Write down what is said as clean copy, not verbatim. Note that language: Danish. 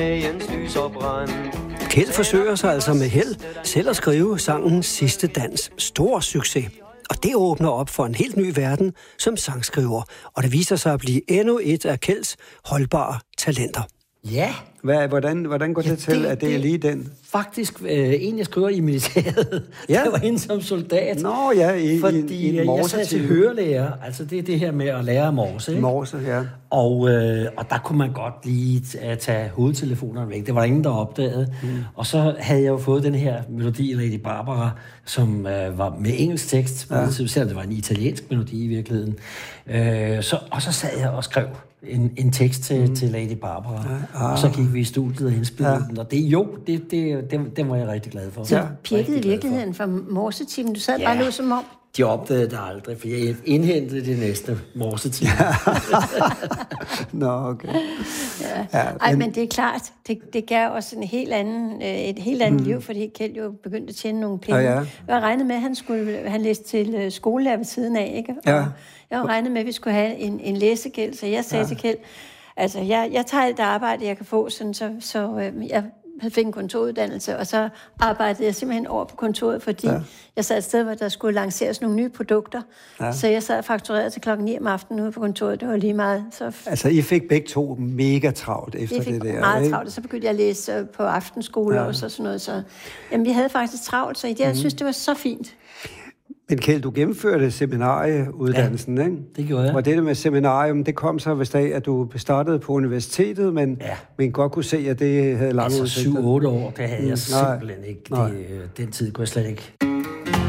Kjeld forsøger sig altså med held selv at skrive sangen Sidste Dans. Stor succes. Og det åbner op for en helt ny verden som sangskriver. Og det viser sig at blive endnu et af Kjelds holdbare talenter. Ja. Hvordan går det til, at det er lige den? Faktisk en, jeg skriver i militæret. Ja. Det var en som soldat. Nå ja, fordi jeg sad til hørelærer. Altså det er det her med at lære morse. Morse, ja. Og der kunne man godt lige tage hovedtelefonerne væk. Det var der ingen, der opdagede. Og så havde jeg jo fået den her melodi, Lady Barbara, som var med engelsk tekst, selvom det var en italiensk melodi i virkeligheden. Og så sad jeg og skrev en tekst til Lady Barbara. Og så gik vi i studiet og indspillede den. Og det var jeg rigtig glad for. Så pirkede i virkeligheden fra morsetimen. Du sad bare nu som om. De opdagede det aldrig, for jeg indhentede det næste morsetime. Nå, okay. Men det er klart, det gav også et helt andet liv, fordi Kjeld jo begyndte at tjene nogle penge. Jeg regnede med, at han læste til skolelærer ved siden af, ikke? Og jeg regnede med, at vi skulle have en læsegæld, så jeg sagde til Kjeld, altså jeg tager alt det arbejde, jeg kan få, sådan, så jeg fik en kontoruddannelse, og så arbejdede jeg simpelthen over på kontoret, fordi jeg sad et sted, hvor der skulle lanceres nogle nye produkter. Så jeg sad og fakturerede til 9:00 om aftenen ude på kontoret. Det var lige meget. Altså, I fik begge to mega travlt efter det der, ikke? Meget travlt, og så begyndte jeg at læse på aftenskole og sådan noget. Så jamen, vi havde faktisk travlt, så jeg synes, det var så fint. Men Kjeld, du gennemførte seminarieuddannelsen, ikke? Det gjorde jeg. Og det med seminarium, det kom så vist af, at du startede på universitetet, men godt kunne se, at det havde langt udsigter. 7-8 år, det havde jeg simpelthen ikke. Den tid kunne jeg slet ikke.